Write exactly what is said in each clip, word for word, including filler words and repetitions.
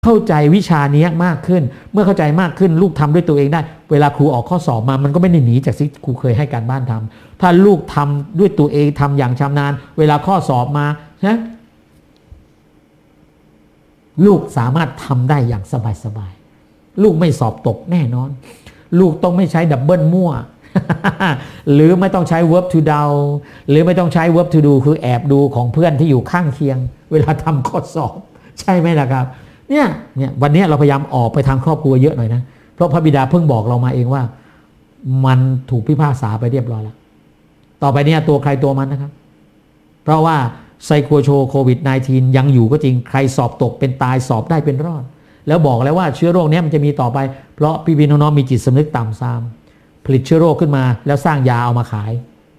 เข้าใจวิชานี้มากขึ้นเมื่อเข้าใจมากขึ้นลูกทำด้วยตัวเองได้เวลาครูออกข้อสอบมามันก็ไม่ได้หนีจากที่ครูเคยให้การบ้านทำถ้าลูกทำด้วยตัวเองทำอย่างชำนาญเวลาข้อสอบมานะลูกสามารถทำได้อย่างสบายๆลูกไม่สอบตกแน่นอนลูกต้องไม่ใช้ดับเบิลมั่ว หรือไม่ต้องใช้ verb to do หรือไม่ต้องใช้ verb to do คือแอบดูของเพื่อนที่อยู่ข้างเคียงเวลาทำข้อสอบใช่ไหมล่ะครับเนี่ยเนี่ยวันนี้เราพยายามออกไปทางครอบครัวเยอะหน่อยนะเพราะพระบิดาเพิ่งบอกเรามาเองว่ามันถูกพิพากษาไปเรียบร้อยแล้วต่อไปเนี่ยตัวใครตัวมันนะครับเพราะว่าไซโคโชโควิด สิบเก้า ยังอยู่ก็จริงใครสอบตกเป็นตายสอบได้เป็นรอดแล้วบอกแล้วว่าเชื้อโรคนี้มันจะมีต่อไปเพราะพี่พี่น้องๆมีจิตสำนึกต่ำซามผลิตเชื้อโรคขึ้นมาแล้วสร้างยาเอามาขาย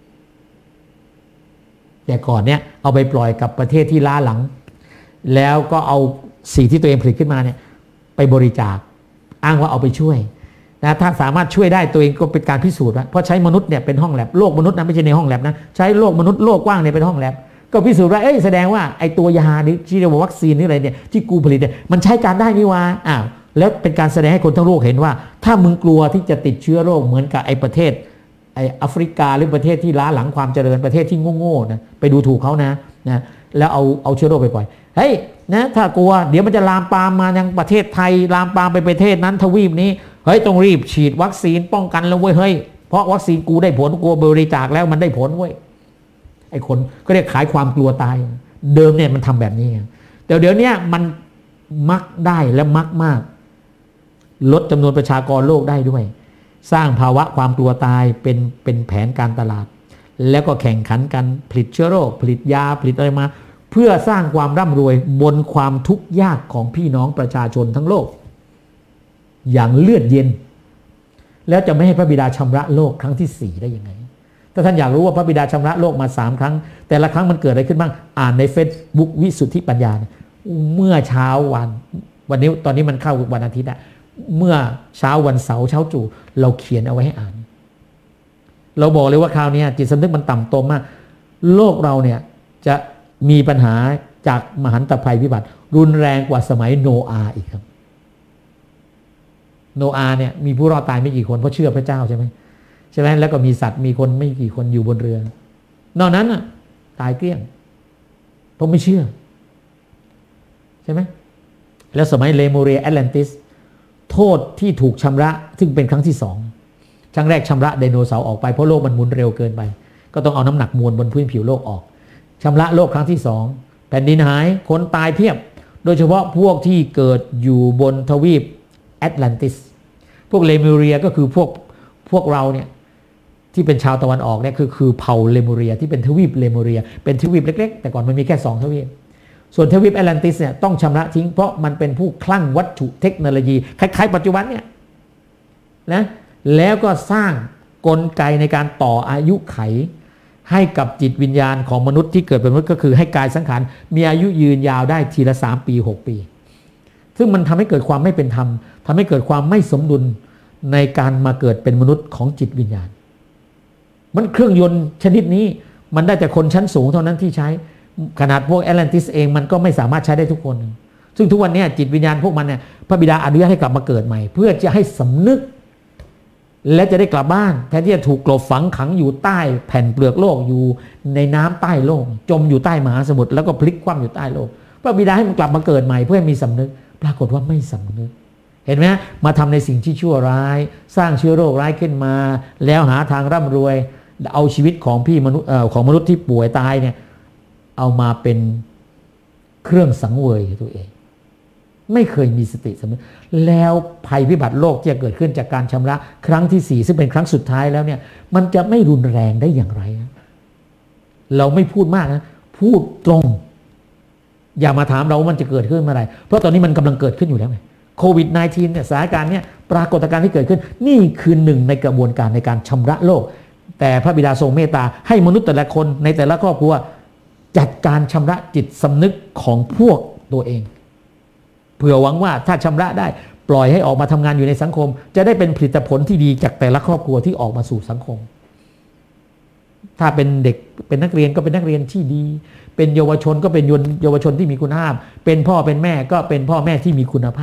แต่ก่อนเนี่ยเอาไปปล่อยกับประเทศที่ล้าหลังแล้วก็เอาสิ่งที่ตัวเองผลิตขึ้นมาเนี่ยไปบริจาคอ้างว่าเอาไปช่วยนะถ้าสามารถช่วยได้ตัวเองก็เป็นการพิสูจน์ว่าเพราะใช้มนุษย์เนี่ยเป็นห้องแลบโลกมนุษย์นะไม่ใช่ในห้องแลบนะใช้โลกมนุษย์โลกกว้างเนี่ยเป็นห้องแลบก็พิสูจน์ว่าเอ้ยแสดงว่าไอ้ตัวยาที่เรียกว่าวัคซีนนี่อะไรเนี่ยที่กูผลิตเนี่ยมันใช้การได้นี่วะอ้าวแล้วเป็นการแสดงให้คนทั้งโลกเห็นว่าถ้ามึงกลัวที่จะติดเชื้อโรคเหมือนกับไอ้ประเทศไอ้แอฟริกาหรือประเทศที่ล้าหลังความเจริญประเทศที่โง่ๆนะไปดูถูกเขานะนะแล้วเอาเอาเชื้อโรคไปปล่อยเฮ้ยนะถ้ากลัวเดี๋ยวมันจะลามปามมายังประเทศไทยลามปามไปประเทศนั้นทวีปนี้เฮ้ยต้องรีบฉีดวัคซีนป้องกันแล้วเว้ยเฮ้ยเพราะวัคซีนกูได้ผลกูบริจาคแล้วมันได้ผลเว้ยไอ้คนก็เรียกขายความกลัวตายเดิมเนี่ยมันทำแบบนี้แต่เดี๋ยวนี้มันมักได้และมักมากลดจำนวนประชากรโลกได้ด้วยสร้างภาวะความกลัวตายเป็นเป็นแผนการตลาดแล้วก็แข่งขันกันผลิตเชื้อโรคผลิตยาผลิตอะไรมาเพื่อสร้างความร่ำรวยบนความทุกข์ยากของพี่น้องประชาชนทั้งโลกอย่างเลือดเย็นแล้วจะไม่ให้พระบิดาชำระโลกครั้งที่สี่ได้ยังไงถ้าท่านอยากรู้ว่าพระบิดาชำระโลกมาสามครั้งแต่ละครั้งมันเกิดอะไรขึ้นบ้างอ่านใน Facebook วิสุทธิปัญญาเมื่อเช้าวันวันนี้ตอนนี้มันเข้าวันอาทิตย์อะเมื่อเช้าวันเสาร์เช้าจู่เราเขียนเอาไว้ให้อ่านเราบอกเลยว่าคราวนี้จิตสำนึกมันต่ำตมมากโลกเราเนี่ยจะมีปัญหาจากมหันตภัยพิบัติรุนแรงกว่าสมัยโนอาห์อีกครับโนอาห์เนี่ยมีผู้รอดตายไม่กี่คนเพราะเชื่อพระเจ้าใช่ไหมใช่ไหมแล้วก็มีสัตว์มีคนไม่กี่คนอยู่บนเรือนอกนั้นน่ะตายเกลี้ยงเพราะไม่เชื่อใช่ไหมแล้วสมัยเลโมเรียแอตแลนติสโทษที่ถูกชำระซึ่งเป็นครั้งที่สองครั้งแรกชำระไดโนเสาร์ออกไปเพราะโลกมันหมุนเร็วเกินไปก็ต้องเอาน้ำหนักมวลบนพื้นผิวโลกออกชำระโลกครั้งที่สองแผ่นดินหายคนตายเพียบโดยเฉพาะพวกที่เกิดอยู่บนทวีปแอตแลนติสพวกเลมูเรียก็คือพวกพวกเราเนี่ยที่เป็นชาวตะวันออกเนี่ยคือคือเผ่าเลมูเรียที่เป็นทวีปเลมูเรียเป็นทวีปเล็กๆแต่ก่อนมันมีแค่สองทวีปส่วนทวีปแอตแลนติสเนี่ยต้องชำระทิ้งเพราะมันเป็นผู้คลั่งวัตถุเทคโนโลยีคล้ายๆปัจจุบันเนี่ยนะแล้วก็สร้างกลไกในการต่ออายุไขให้กับจิตวิญญาณของมนุษย์ที่เกิดเป็นมนุษย์ก็คือให้กายสังขารมีอายุยืนยาวได้ทีละสามปีหกปีซึ่งมันทำให้เกิดความไม่เป็นธรรมทำให้เกิดความไม่สมดุลในการมาเกิดเป็นมนุษย์ของจิตวิญญาณมันเครื่องยนต์ชนิดนี้มันได้แต่คนชั้นสูงเท่านั้นที่ใช้ขนาดพวกแอตแลนติสเองมันก็ไม่สามารถใช้ได้ทุกคนซึ่งทุกวันนี้จิตวิญญาณพวกมันเนี่ยพระบิดาอนุญาตให้กลับมาเกิดใหม่เพื่อจะให้สำนึกและจะได้กลับบ้านแทนที่จะถูกกลบฝังขังอยู่ใต้แผ่นเปลือกโลกอยู่ในน้ำใต้โลกจมอยู่ใต้มหาสมุทรแล้วก็พลิกคว่ำอยู่ใต้โลกพระบิดาให้มันกลับมาเกิดใหม่เพื่อให้มีสำนึกปรากฏว่าไม่สำนึกเห็นไหมมาทำในสิ่งที่ชั่วร้ายสร้างเชื้อโรคร้ายขึ้นมาแล้วหาทางร่ำรวยเอาชีวิตของพี่มนุษย์ของมนุษย์ที่ป่วยตายเนี่ยเอามาเป็นเครื่องสังเวยตัวเองไม่เคยมีสติสำนึกแล้วภัยพิบัติโลกที่จะเกิดขึ้นจากการชำระครั้งที่สี่ซึ่งเป็นครั้งสุดท้ายแล้วเนี่ยมันจะไม่รุนแรงได้อย่างไรเราไม่พูดมากนะพูดตรงอย่ามาถามเราว่ามันจะเกิดขึ้นเมื่อไหร่เพราะตอนนี้มันกำลังเกิดขึ้นอยู่แล้วไงโควิด สิบเก้า เนี่ยสถานการณ์เนี่ยปรากฏการณ์ที่เกิดขึ้นนี่คือหนึ่งในกระบวนการในการชำระโลกแต่พระบิดาทรงเมตตาให้มนุษย์แต่ละคนในแต่ละครอบครัวจัดการชำระจิตสำนึกของพวกตัวเองเผื่อหวังว่าถ้าชำระได้ปล่อยให้ออกมาทำงานอยู่ในสังคมจะได้เป็นผลิตผลที่ดีจากแต่ละครอบครัวที่ออกมาสู่สังคมถ้าเป็นเด็กเป็นนักเรียนก็เป็นนักเรียนที่ดีเป็นเยาวชนก็เป็นเยาวชนที่มีคุณภาพเป็นพ่อเป็นแม่ก็เป็นพ่อแม่ที่มีคุณภาพ